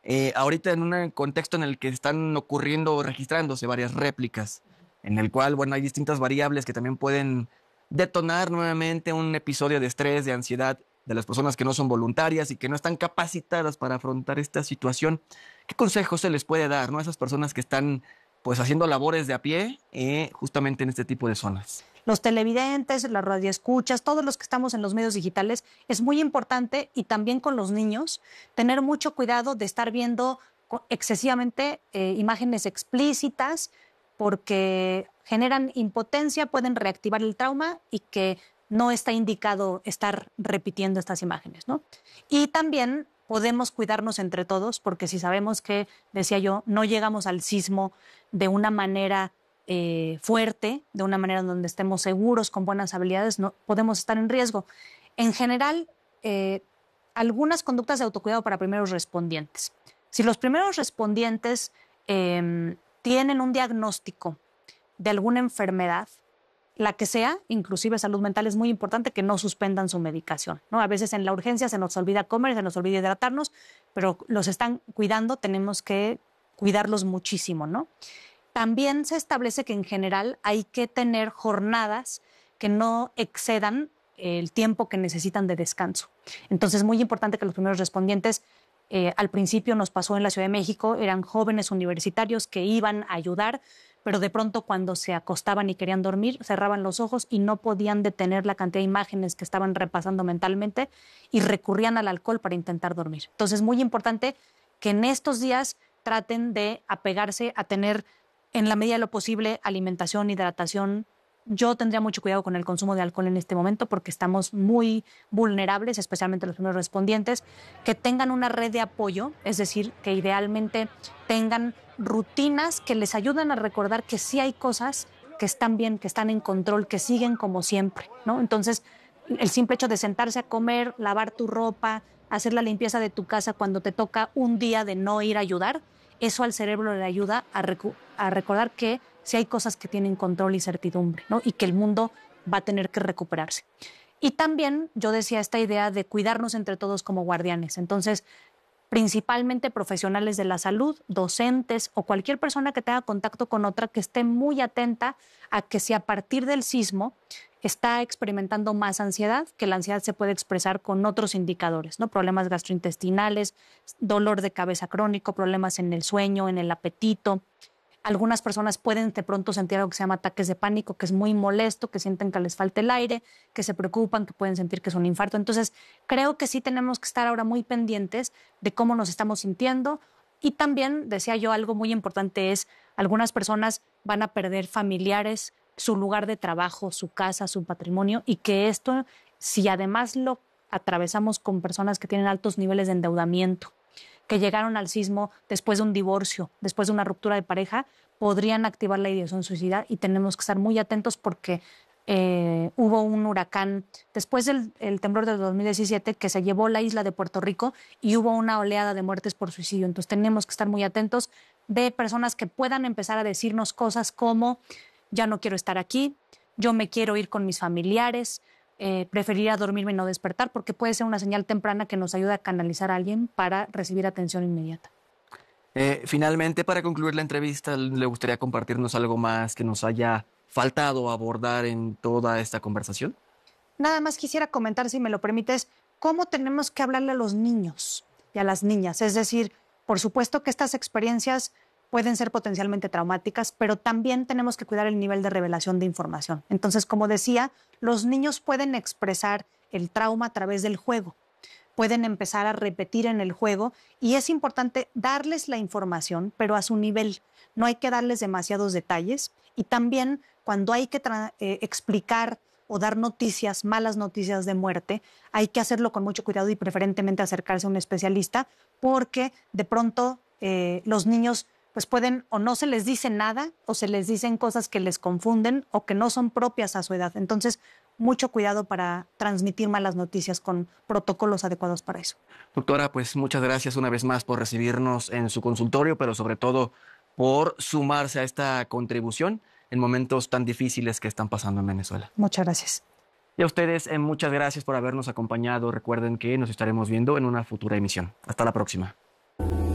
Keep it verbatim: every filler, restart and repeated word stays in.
eh, ahorita en un contexto en el que están ocurriendo, registrándose varias réplicas, en el cual, bueno, hay distintas variables que también pueden detonar nuevamente un episodio de estrés, de ansiedad de las personas que no son voluntarias y que no están capacitadas para afrontar esta situación. ¿Qué consejos se les puede dar, ¿no?, a esas personas que están pues haciendo labores de a pie eh, justamente en este tipo de zonas? Los televidentes, las radioescuchas, todos los que estamos en los medios digitales, es muy importante, y también con los niños, tener mucho cuidado de estar viendo excesivamente eh, imágenes explícitas, porque generan impotencia, pueden reactivar el trauma y que no está indicado estar repitiendo estas imágenes, ¿no? Y también podemos cuidarnos entre todos, porque si sabemos que, decía yo, no llegamos al sismo de una manera eh, fuerte, de una manera donde estemos seguros, con buenas habilidades, no podemos estar en riesgo. En general, eh, algunas conductas de autocuidado para primeros respondientes. Si los primeros respondientes eh, tienen un diagnóstico de alguna enfermedad, la que sea, inclusive salud mental, es muy importante que no suspendan su medicación, ¿no? A veces en la urgencia se nos olvida comer, se nos olvida hidratarnos, pero los están cuidando, tenemos que cuidarlos muchísimo, ¿no? También se establece que en general hay que tener jornadas que no excedan el tiempo que necesitan de descanso. Entonces es muy importante que los primeros respondientes, eh, al principio nos pasó en la Ciudad de México, eran jóvenes universitarios que iban a ayudar, pero de pronto cuando se acostaban y querían dormir, cerraban los ojos y no podían detener la cantidad de imágenes que estaban repasando mentalmente y recurrían al alcohol para intentar dormir. Entonces es muy importante que en estos días traten de apegarse a tener, en la medida de lo posible, alimentación, hidratación. Yo tendría mucho cuidado con el consumo de alcohol en este momento porque estamos muy vulnerables, especialmente los primeros respondientes, que tengan una red de apoyo, es decir, que idealmente tengan rutinas que les ayuden a recordar que sí hay cosas que están bien, que están en control, que siguen como siempre, ¿no? Entonces, el simple hecho de sentarse a comer, lavar tu ropa, hacer la limpieza de tu casa cuando te toca un día de no ir a ayudar, eso al cerebro le ayuda a, recu- a recordar que sí hay cosas que tienen control y certidumbre, ¿no? Y que el mundo va a tener que recuperarse. Y también yo decía esta idea de cuidarnos entre todos como guardianes. Entonces, principalmente profesionales de la salud, docentes o cualquier persona que tenga contacto con otra, que esté muy atenta a que si a partir del sismo está experimentando más ansiedad, que la ansiedad se puede expresar con otros indicadores, ¿no? Problemas gastrointestinales, dolor de cabeza crónico, problemas en el sueño, en el apetito. Algunas personas pueden de pronto sentir algo que se llama ataques de pánico, que es muy molesto, que sienten que les falta el aire, que se preocupan, que pueden sentir que es un infarto. Entonces, creo que sí tenemos que estar ahora muy pendientes de cómo nos estamos sintiendo. Y también, decía yo, algo muy importante es, algunas personas van a perder familiares, su lugar de trabajo, su casa, su patrimonio, y que esto, si además lo atravesamos con personas que tienen altos niveles de endeudamiento, que llegaron al sismo después de un divorcio, después de una ruptura de pareja, podrían activar la ideación suicida, y tenemos que estar muy atentos porque eh, hubo un huracán después del el temblor del dos mil diecisiete que se llevó la isla de Puerto Rico y hubo una oleada de muertes por suicidio. Entonces tenemos que estar muy atentos de personas que puedan empezar a decirnos cosas como: ya no quiero estar aquí, yo me quiero ir con mis familiares, Eh, preferiría dormirme y no despertar, porque puede ser una señal temprana que nos ayuda a canalizar a alguien para recibir atención inmediata. Eh, finalmente, para concluir la entrevista, ¿le gustaría compartirnos algo más que nos haya faltado abordar en toda esta conversación? Nada más quisiera comentar, si me lo permites, cómo tenemos que hablarle a los niños y a las niñas. Es decir, por supuesto que estas experiencias pueden ser potencialmente traumáticas, pero también tenemos que cuidar el nivel de revelación de información. Entonces, como decía, los niños pueden expresar el trauma a través del juego, pueden empezar a repetir en el juego, y es importante darles la información, pero a su nivel. No hay que darles demasiados detalles, y también cuando hay que eh, explicar o dar noticias, malas noticias de muerte, hay que hacerlo con mucho cuidado y preferentemente acercarse a un especialista, porque de pronto eh, los niños pues pueden, o no se les dice nada, o se les dicen cosas que les confunden o que no son propias a su edad. Entonces, mucho cuidado para transmitir malas noticias, con protocolos adecuados para eso. Doctora, pues muchas gracias una vez más por recibirnos en su consultorio, pero sobre todo por sumarse a esta contribución en momentos tan difíciles que están pasando en Venezuela. Muchas gracias. Y a ustedes, eh, muchas gracias por habernos acompañado. Recuerden que nos estaremos viendo en una futura emisión. Hasta la próxima.